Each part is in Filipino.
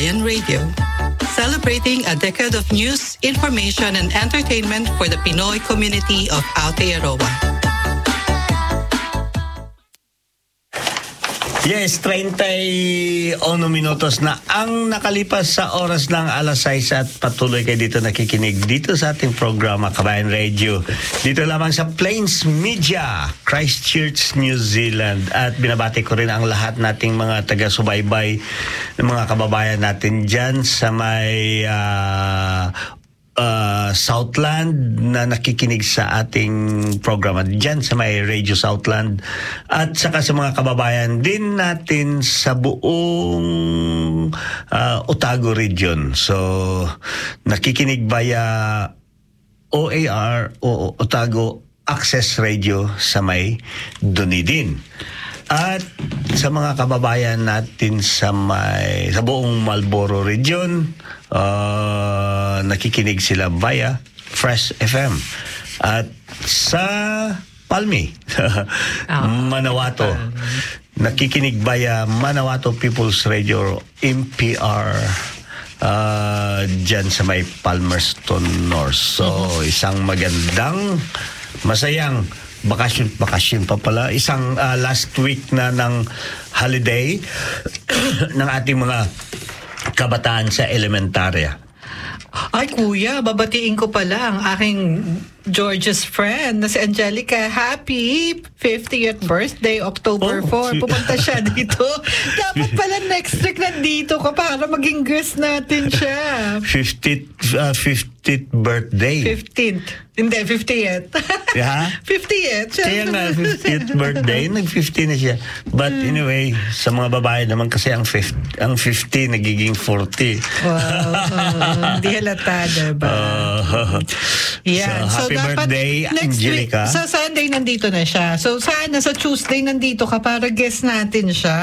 Kabayan Radio. Celebrating a decade of news, information, and entertainment for the Pinoy community of Aotearoa. Yes, 31 minutos na ang nakalipas sa oras ng alas 6 at patuloy kayo dito nakikinig dito sa ating programa Kabayan Radio. Dito lamang sa Plains Media, Christchurch, New Zealand. At binabati ko rin ang lahat nating mga taga-subaybay, mga kababayan natin dyan sa may Southland na nakikinig sa ating programa dyan sa may Radio Southland at saka sa mga kababayan din natin sa buong Otago region. So nakikinig via OAR o Otago Access Radio sa may Dunedin. At sa mga kababayan natin sa buong Marlborough region, nakikinig sila via Fresh FM. At sa Palmi, Manawato, nakikinig via Manawato People's Radio, MPR, dyan sa may Palmerston North. So, isang magandang, masayang bakasyon pa pala. Isang last week na ng holiday ng ating mga kabataan sa elementarya. Ay, kuya, babatiin ko pala ang aking George's friend na si Angelica. Happy 50th birthday, October 4. Pupunta siya dito. Dapat pala next week nandito ka para maging guest natin siya. 50th birthday. 15th. Hindi, 50th. Yeah? 50th. Kaya nga, 50th birthday, nag-50 na siya. But anyway, sa mga babae naman kasi ang 50 nagiging 40. Wow. Hindi halata, diba? Yeah. So happy birthday, Angelica. Sa Sunday nandito na siya. So sana sa Tuesday nandito ka para guest natin siya.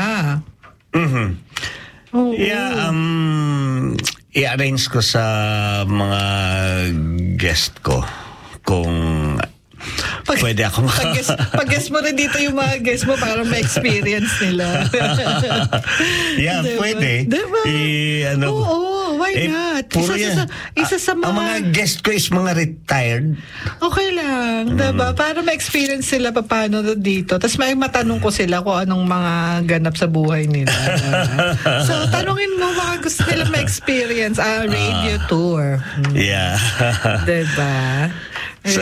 Yeah, i-arrange ko sa mga guest ko kung pwede ako pag-guest mo rin dito yung mga guest mo para ma-experience nila. Yeah, diba? Pwede. Diba? Oo, why not? Isa sa mga... Ang mga guest ko is mga retired. Okay lang, diba? Para ma-experience sila paano dito. Tapos may matanong ko sila kung anong mga ganap sa buhay nila. So, tanungin mo baka gusto nila ma-experience radio tour. Yeah. Diba? So,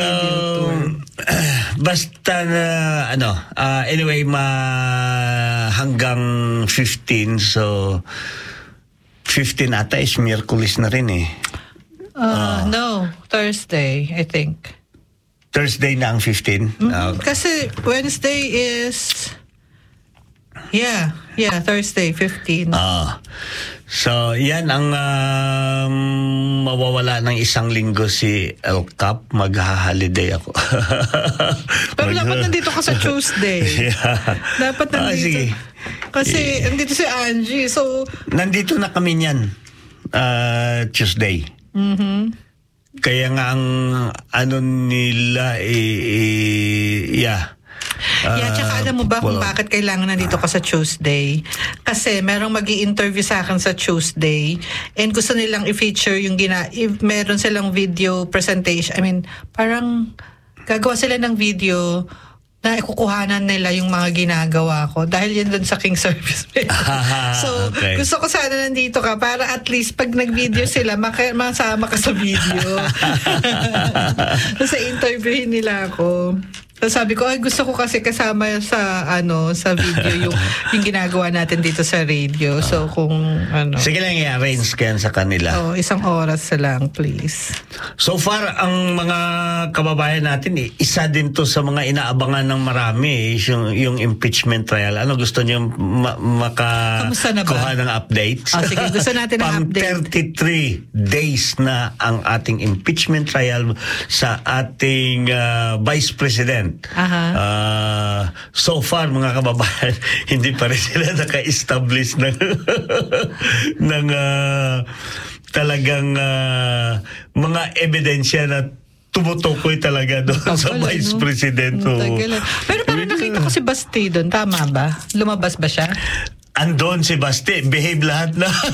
basta na, anyway, hanggang 15, so 15 ata is Miyerkules na rin eh. No, Thursday, I think. Thursday na ang 15? Kasi Wednesday is... Yeah, Thursday, 15. So, yan ang mawawala ng isang linggo si El Cap. Mag-holiday ako. Pero dapat nandito ka sa Tuesday. Yeah. Dapat nandito. Sige. Kasi nandito si Angie, so... Nandito na kami niyan. Tuesday. Kaya nga ang nila, tsaka alam mo ba kung bakit kailangan nandito ka sa Tuesday? Kasi merong magi-interview sa akin sa Tuesday and gusto nilang i-feature yung meron silang video presentation. I mean, parang gagawa sila ng video na ikukuhanan nila yung mga ginagawa ko dahil yan doon sa King Service. So, okay. Gusto ko sana nandito ka para at least pag nag-video sila, masama ka sa video. Sa interviewin nila ako. So sabi ko, gusto ko kasi kasama sa video yung ginagawa natin dito sa radio. So kung Sige lang i-arrange kayan sa kanila. Isang oras lang, please. So far, ang mga kababayan natin, isa din to sa mga inaabangan ng marami, yung impeachment trial. Ano gusto niyo makakuha ng updates? Sige, gusto natin ng update. 33 days na ang ating impeachment trial sa ating Vice President. So far, mga kababayan, hindi pa rin sila naka-establish ng talagang mga ebidensya na tumutukoy talaga doon sa Vice President. Pero parang nakita ko si Basti doon, tama ba? Lumabas ba siya? Andon si Basti, behave lahat na.